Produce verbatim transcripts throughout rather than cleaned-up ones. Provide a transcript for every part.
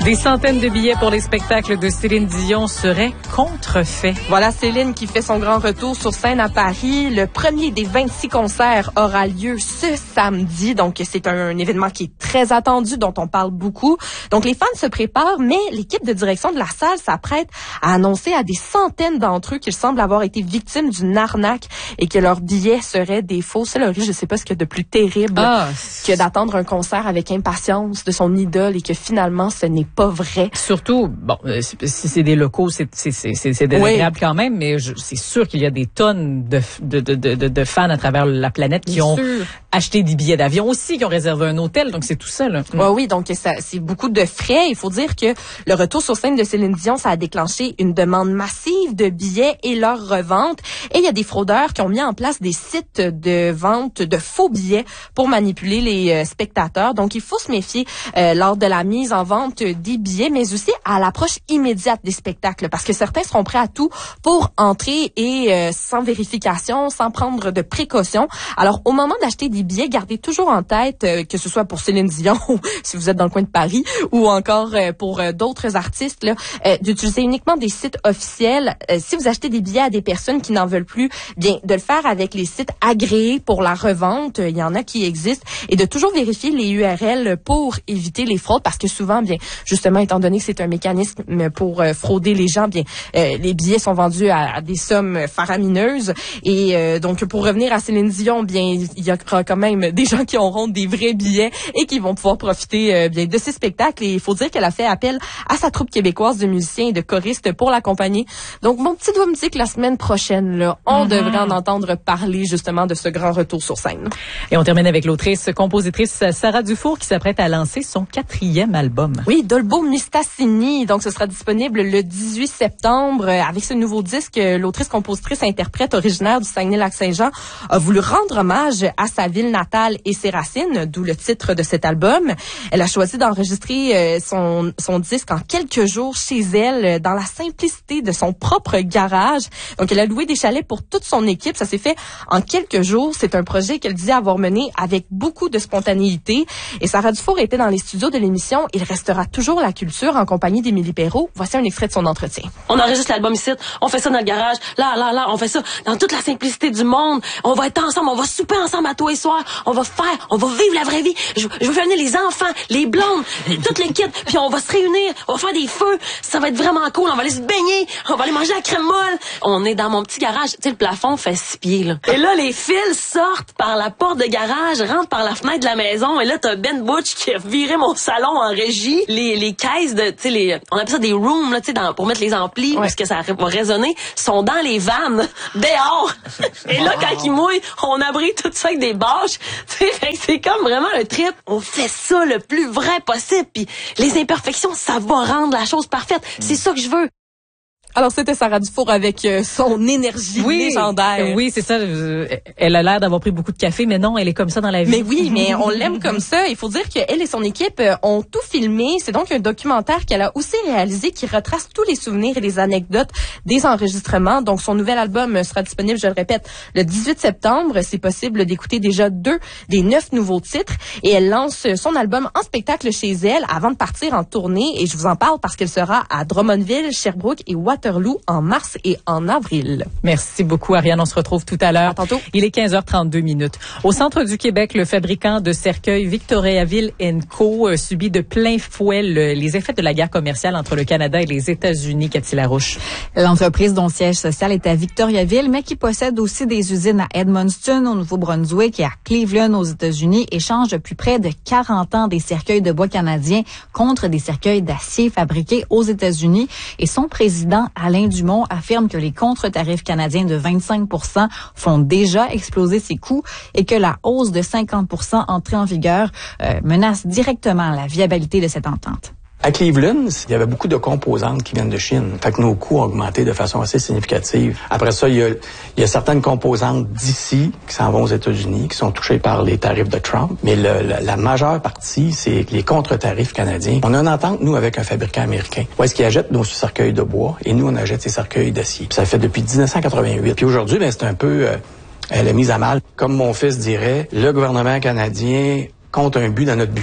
Des centaines de billets pour les spectacles de Céline Dion seraient contrefaits. Voilà Céline qui fait son grand retour sur scène à Paris. Le premier des vingt-six concerts aura lieu ce samedi. Donc, c'est un, un événement qui est très attendu, dont on parle beaucoup. Donc, les fans se préparent, mais l'équipe de direction de la salle s'apprête à annoncer à des centaines d'entre eux qu'ils semblent avoir été victimes d'une arnaque et que leurs billets seraient des faux. C'est le je sais pas ce qu'il y a de plus terrible ah, que d'attendre un concert avec impatience de son idole et que finalement, ce n'est pas vrai. Surtout, bon, si c'est des locaux, c'est c'est c'est c'est désagréable oui. quand même, mais je, c'est sûr qu'il y a des tonnes de de de de, de fans à travers la planète qui Bien ont sûr. acheté des billets d'avion aussi, qui ont réservé un hôtel, donc c'est tout ça là. Ouais, oui, donc ça c'est beaucoup de frais. Il faut dire que le retour sur scène de Céline Dion, ça a déclenché une demande massive de billets et leur revente. Et il y a des fraudeurs qui ont mis en place des sites de vente de faux billets pour manipuler les euh, spectateurs. Donc il faut se méfier euh, lors de la mise en vente des billets, mais aussi à l'approche immédiate des spectacles, parce que certains seront prêts à tout pour entrer et euh, sans vérification, sans prendre de précautions. Alors, au moment d'acheter des billets, gardez toujours en tête, euh, que ce soit pour Céline Dion, ou si vous êtes dans le coin de Paris, ou encore euh, pour euh, d'autres artistes, là, euh, d'utiliser uniquement des sites officiels. Euh, si vous achetez des billets à des personnes qui n'en veulent plus, bien, de le faire avec les sites agréés pour la revente. Il y en a qui existent. Et de toujours vérifier les U R L pour éviter les fraudes, parce que souvent, bien, justement, étant donné que c'est un mécanisme pour euh, frauder les gens, bien, euh, les billets sont vendus à, à des sommes faramineuses. Et euh, donc, pour revenir à Céline Dion, bien, il y aura quand même des gens qui auront des vrais billets et qui vont pouvoir profiter euh, bien de ces spectacles. Et il faut dire qu'elle a fait appel à sa troupe québécoise de musiciens et de choristes pour l'accompagner. Donc, mon petit doigt me dit que la semaine prochaine, là, on mm-hmm. devrait en entendre parler justement de ce grand retour sur scène. Et on termine avec l'autrice, compositrice Sarah Dufour qui s'apprête à lancer son quatrième album. Oui, Dolbo Mistassini. Donc, ce sera disponible le dix-huit septembre. Avec ce nouveau disque, l'autrice, compositrice, interprète originaire du Saguenay-Lac-Saint-Jean a voulu rendre hommage à sa ville natale et ses racines, d'où le titre de cet album. Elle a choisi d'enregistrer son, son disque en quelques jours chez elle, dans la simplicité de son propre garage. Donc, elle a loué des chalets pour toute son équipe. Ça s'est fait en quelques jours. C'est un projet qu'elle disait avoir mené avec beaucoup de spontanéité. Et Sarah Dufour était dans les studios de l'émission Il restera toujours la culture en compagnie d'Émilie Perrault. Voici un extrait de son entretien. On enregistre l'album ici, on fait ça dans le garage, là, là, là, on fait ça dans toute la simplicité du monde. On va être ensemble, on va souper ensemble à tous les soirs, on va faire, on va vivre la vraie vie. Je, je veux faire venir les enfants, les blondes, toute l'équipe, puis on va se réunir, on va faire des feux, ça va être vraiment cool, on va aller se baigner, on va aller manger la crème molle. On est dans mon petit garage, tu sais, le plafond fait six pieds, là. Et là, les fils sortent par la porte de garage, rentrent par la fenêtre de la maison, et là, t'as Ben Butch qui a viré mon salon en régie. Les, les caisses de, tu sais, les, on appelle ça des rooms, là, tu sais, dans, pour mettre les amplis, ouais. parce que ça va résonner, sont dans les vannes, dehors. Et là, wow. quand ils mouillent, on abrite tout ça avec des bâches. Tu sais, c'est comme vraiment un trip. On fait ça le plus vrai possible. Puis les imperfections, ça va rendre la chose parfaite. C'est ça que je veux. Alors, c'était Sarah Dufour avec euh, son énergie oui, légendaire. Oui, c'est ça. Euh, elle a l'air d'avoir pris beaucoup de café, mais non, elle est comme ça dans la vie. Mais oui, mais on l'aime comme ça. Il faut dire qu'elle et son équipe euh, ont tout filmé. C'est donc un documentaire qu'elle a aussi réalisé qui retrace tous les souvenirs et les anecdotes des enregistrements. Donc, son nouvel album sera disponible, je le répète, le dix-huit septembre. C'est possible d'écouter déjà deux des neuf nouveaux titres. Et elle lance son album en spectacle chez elle avant de partir en tournée. Et je vous en parle parce qu'elle sera à Drummondville, Sherbrooke et Waterloo en mars et en avril. Merci beaucoup, Ariane. On se retrouve tout à l'heure. À tantôt. Il est quinze heures trente-deux minutes. Au centre du Québec, le fabricant de cercueils Victoriaville and Co euh, subit de plein fouet le, les effets de la guerre commerciale entre le Canada et les États-Unis. Cathy Larouche. L'entreprise dont le siège social est à Victoriaville, mais qui possède aussi des usines à Edmundston, au Nouveau-Brunswick et à Cleveland, aux États-Unis, échange depuis près de quarante ans des cercueils de bois canadiens contre des cercueils d'acier fabriqués aux États-Unis. Et son président, Alain Dumont, affirme que les contre-tarifs canadiens de vingt-cinq pour cent font déjà exploser ses coûts et que la hausse de cinquante pour cent entrée en vigueur euh, menace directement la viabilité de cette entente. À Cleveland, il y avait beaucoup de composantes qui viennent de Chine. Fait que nos coûts ont augmenté de façon assez significative. Après ça, il y a, il y a certaines composantes d'ici qui s'en vont aux États-Unis, qui sont touchées par les tarifs de Trump. Mais le, la, la majeure partie, c'est les contre-tarifs canadiens. On a une entente, nous, avec un fabricant américain. Où est-ce qu'il achète nos cercueils de bois et nous, on achète ses cercueils d'acier. Puis ça fait depuis dix-neuf cent quatre-vingt-huit. Puis aujourd'hui, ben, c'est un peu euh, la mise à mal. Comme mon fils dirait, le gouvernement canadien compte un but dans notre but.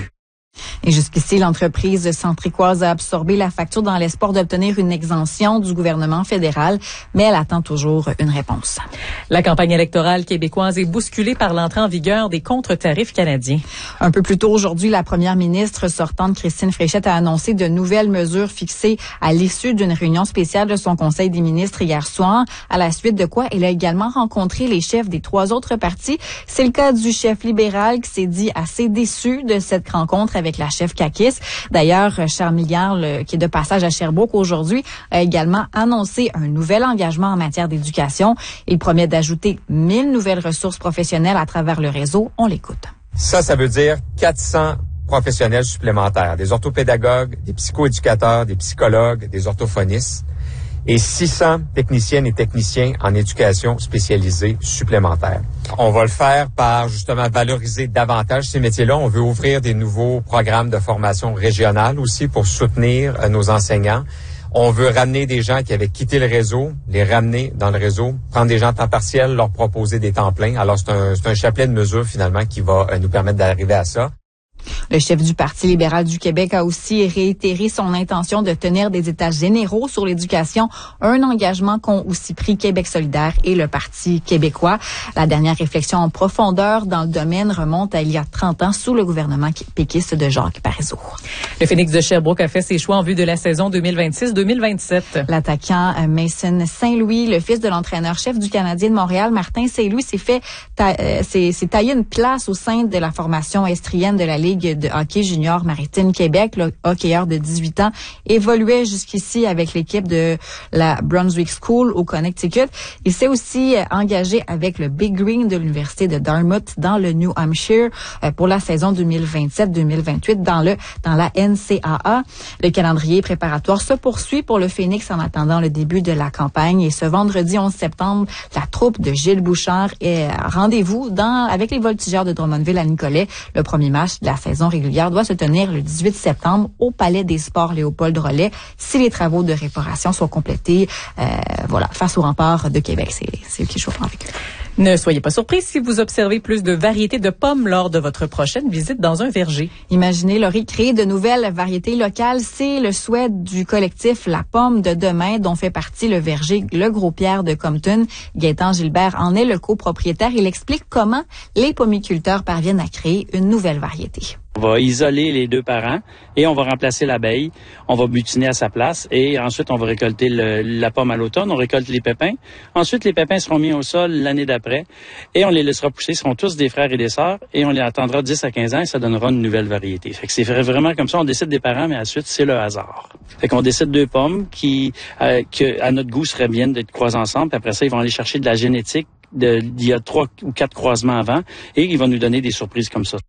Et jusqu'ici, l'entreprise centricoise a absorbé la facture dans l'espoir d'obtenir une exemption du gouvernement fédéral, mais elle attend toujours une réponse. La campagne électorale québécoise est bousculée par l'entrée en vigueur des contre-tarifs canadiens. Un peu plus tôt aujourd'hui, la première ministre sortante, Christine Fréchette, a annoncé de nouvelles mesures fixées à l'issue d'une réunion spéciale de son Conseil des ministres hier soir, à la suite de quoi elle a également rencontré les chefs des trois autres partis. C'est le cas du chef libéral qui s'est dit assez déçu de cette rencontre avec la chef caquiste. D'ailleurs, Charles Milliard, le, qui est de passage à Sherbrooke aujourd'hui, a également annoncé un nouvel engagement en matière d'éducation. Il promet d'ajouter mille nouvelles ressources professionnelles à travers le réseau. On l'écoute. Ça, ça veut dire quatre cents professionnels supplémentaires, des orthopédagogues, des psychoéducateurs, des psychologues, des orthophonistes et six cents techniciennes et techniciens en éducation spécialisée supplémentaires. On va le faire par justement valoriser davantage ces métiers-là. On veut ouvrir des nouveaux programmes de formation régionale aussi pour soutenir euh, nos enseignants. On veut ramener des gens qui avaient quitté le réseau, les ramener dans le réseau, prendre des gens à temps partiel, leur proposer des temps pleins. Alors c'est un, c'est un chapelet de mesures finalement qui va euh, nous permettre d'arriver à ça. Le chef du Parti libéral du Québec a aussi réitéré son intention de tenir des états généraux sur l'éducation, un engagement qu'ont aussi pris Québec solidaire et le Parti québécois. La dernière réflexion en profondeur dans le domaine remonte à il y a trente ans sous le gouvernement péquiste de Jacques Parizeau. Le Phoenix de Sherbrooke a fait ses choix en vue de la saison deux mille vingt-six deux mille vingt-sept. L'attaquant Mason Saint-Louis, le fils de l'entraîneur-chef du Canadien de Montréal, Martin Saint-Louis, s'est fait ta- euh, s'est, s'est taillé une place au sein de la formation estrienne de la Ligue de hockey junior Maritime Québec. Le hockeyeur de dix-huit ans évoluait jusqu'ici avec l'équipe de la Brunswick School au Connecticut. Il s'est aussi engagé avec le Big Green de l'Université de Dartmouth dans le New Hampshire pour la saison deux mille vingt-sept deux mille vingt-huit dans le dans la N C A A. Le calendrier préparatoire se poursuit pour le Phoenix en attendant le début de la campagne. Et ce vendredi onze septembre, la troupe de Gilles Bouchard est rendez-vous dans avec les Voltigeurs de Drummondville à Nicolet. Le premier match de la saison régulière doit se tenir le dix-huit septembre au Palais des Sports Léopold Rollet si les travaux de réparation sont complétés. Euh, voilà, face au rempart de Québec, c'est c'est qui chauffe avec eux. Ne soyez pas surpris si vous observez plus de variétés de pommes lors de votre prochaine visite dans un verger. Imaginez, Laurie, créer de nouvelles variétés locales. C'est le souhait du collectif La Pomme de demain, dont fait partie le verger Le Gros-Pierre de Compton. Gaétan Gilbert en est le copropriétaire. Il explique comment les pommiculteurs parviennent à créer une nouvelle variété. On va isoler les deux parents et on va remplacer l'abeille. On va butiner à sa place et ensuite on va récolter le, la pomme à l'automne. On récolte les pépins. Ensuite, les pépins seront mis au sol l'année d'après et on les laissera pousser. Ils seront tous des frères et des sœurs et on les attendra dix à quinze ans et ça donnera une nouvelle variété. Fait que c'est vraiment comme ça. On décide des parents, mais ensuite, c'est le hasard. Fait qu'on décide deux pommes qui, euh, que, à notre goût, seraient bien d'être croisées ensemble. Puis après ça, ils vont aller chercher de la génétique de, d'il y a trois ou quatre croisements avant et ils vont nous donner des surprises comme ça.